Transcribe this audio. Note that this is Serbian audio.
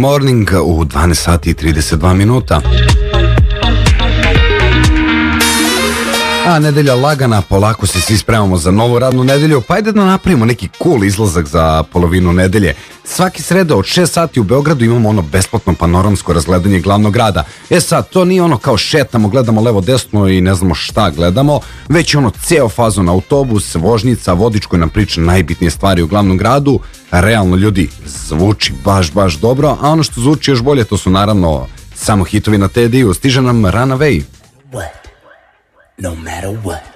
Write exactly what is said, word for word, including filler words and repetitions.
Morning u dvanaest sati i trideset dva minuta. A nedelja lagana, polako se svi spremamo za novu radnu nedelju, pa ajde da napravimo neki cool izlazak za polovinu nedelje. Svaki sreda od šest sati u Beogradu imamo ono besplatno panoramsko razgledanje glavnog grada. E sad, to nije ono kao šetamo, gledamo levo desno i ne znamo šta gledamo, već je ono ceo fazon, autobus, vožnica, vodič koji nam priča najbitnije stvari u glavnom gradu. Realno, ljudi, zvuči baš, baš dobro, a ono što zvuči još bolje, to su naravno samo hitovi na T D U. Stiže nam Runaway. What? No matter what.